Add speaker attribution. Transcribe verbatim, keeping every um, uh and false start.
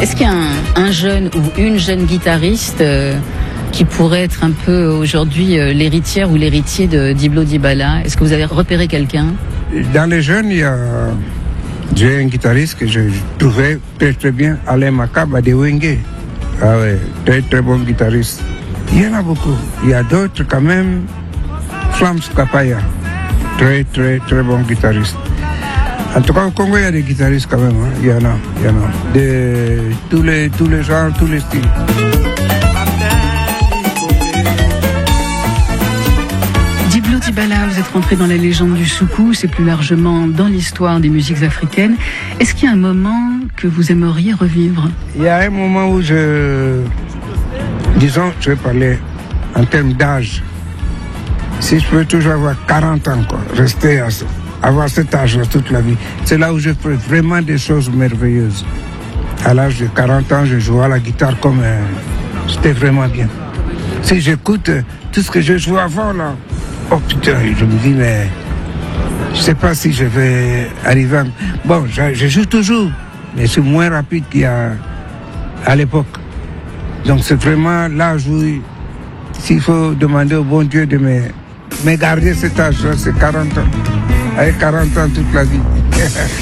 Speaker 1: Est-ce qu'il y a un, un jeune ou une jeune guitariste euh, qui pourrait être un peu aujourd'hui euh, l'héritière ou l'héritier de Diblo Dibala? Est-ce que vous avez repéré quelqu'un?
Speaker 2: Dans les jeunes, il y a... J'ai un guitariste que je trouvais très très bien, Alain Makaba de Wenge. Ah ouais, très très bon guitariste. Il y en a beaucoup. Il y a d'autres quand même. Flams Kapaya, très très très bon guitariste. En tout cas, au Congo, il y a des guitaristes quand même. Hein. Il y en a, il y en a. De tous les, tous les genres, tous les styles.
Speaker 1: Diblo Dibala, vous êtes rentré dans la légende du soukous et plus largement dans l'histoire des musiques africaines. Est-ce qu'il y a un moment que vous aimeriez revivre?
Speaker 2: Il y a un moment où je... Disons, je vais parler en termes d'âge. Si je peux toujours avoir quarante ans, quoi, rester à, avoir cet âge-là toute la vie, c'est là où je fais vraiment des choses merveilleuses. À l'âge de quarante ans, je jouais à la guitare comme... Euh, c'était vraiment bien. Si j'écoute euh, tout ce que je jouais avant, là, oh putain, je me dis, mais... Je sais pas si je vais arriver à... Bon, je, je joue toujours, mais c'est moins rapide qu'il y a à l'époque. Donc c'est vraiment l'âge où... S'il faut demander au bon Dieu de me... Mais garder cet âge-là, c'est quarante ans. Avec quarante ans toute la vie.